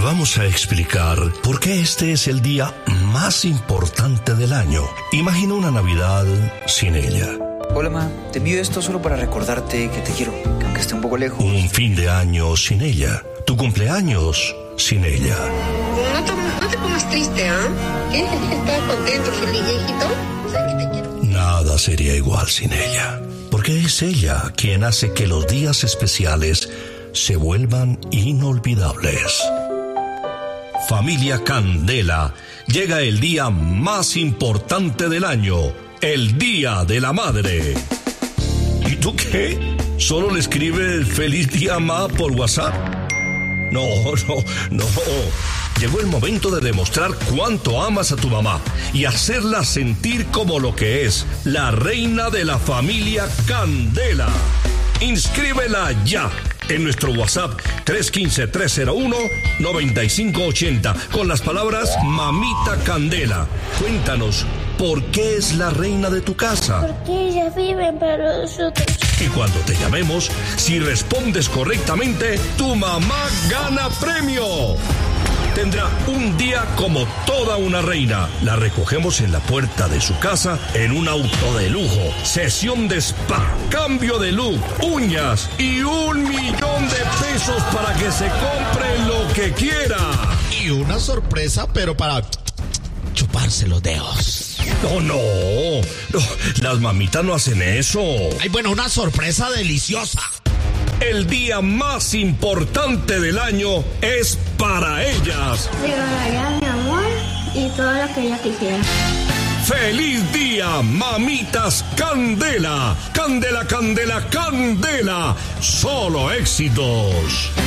vamos a explicar por qué este es el día más importante del año. Imagina una Navidad sin ella. Hola, ma. Te envío esto solo para recordarte que te quiero, que aunque esté un poco lejos. Un fin de año sin ella. Tu cumpleaños sin ella. No te pongas triste, ¿eh? ¿Estás contento, feliz, viejito? ¿Sabes que te quiero? Nada sería igual sin ella. Porque es ella quien hace que los días especiales se vuelvan inolvidables. Familia Candela, llega el día más importante del año, el Día de la Madre. ¿Y tú qué? ¿Solo le escribes feliz día ma por WhatsApp? No. Llegó el momento de demostrar cuánto amas a tu mamá y hacerla sentir como lo que es, la reina de la familia Candela. Inscríbela ya en nuestro WhatsApp 315-301-9580 con las palabras Mamita Candela. Cuéntanos, ¿por qué es la reina de tu casa? Porque ellas viven para nosotros. Y cuando te llamemos, si respondes correctamente, tu mamá gana premio. Tendrá un día como toda una reina. La recogemos en la puerta de su casa en un auto de lujo. Sesión de spa, cambio de look, uñas y $1,000,000 para que se compre lo que quiera. Y una sorpresa, pero para chuparse los dedos. No, las mamitas no hacen eso. Ay, bueno, una sorpresa deliciosa. El día más importante del año es para ellas. Regalaría mi amor y todo lo que ella quisiera. ¡Feliz día, mamitas Candela! ¡Candela, Candela, Candela! ¡Solo éxitos!